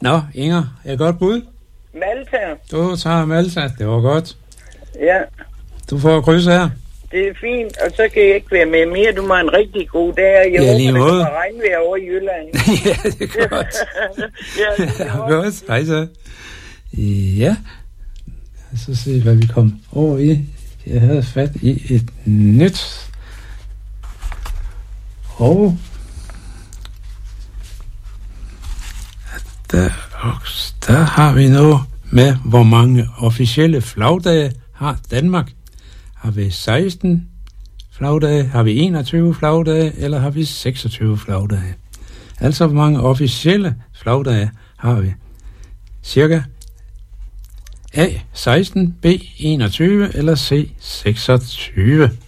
Nå, Inger, et godt bud? Malta. Du tager Malta, det var godt. Ja. Du får kryds her. Det er fint, og så kan jeg ikke være med mere. Du må have en rigtig god dag, og jeg håber, lige der måde. kommer regnvejr over i Jylland. Ja, det er godt. Ja, det er godt. Hej så. Ja. Så se, hvad vi kom over i. Jeg havde fat i et nyt. Og der har vi noget med, hvor mange officielle flagdage har Danmark. Har vi 16 flagdage, har vi 21 flagdage, eller har vi 26 flagdage? Altså, hvor mange officielle flagdage har vi? Cirka A. 16, B. 21 eller C. 26.